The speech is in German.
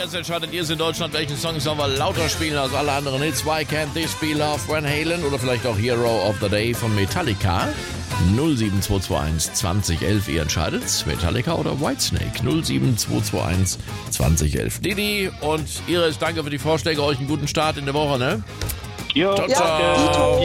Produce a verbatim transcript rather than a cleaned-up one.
jetzt entscheidet ihr es in Deutschland, welchen Song sollen wir lauter spielen als alle anderen Hits. Why Can't This Be Love, Van Halen oder vielleicht auch Hero of the Day von Metallica. null sieben zwei zwei eins zwanzig elf, ihr entscheidet, Metallica oder Whitesnake. null sieben zwei zwei eins zwanzig elf. Didi und Iris, danke für die Vorschläge, euch einen guten Start in der Woche, ne? Jo, ciao, ja, ciao.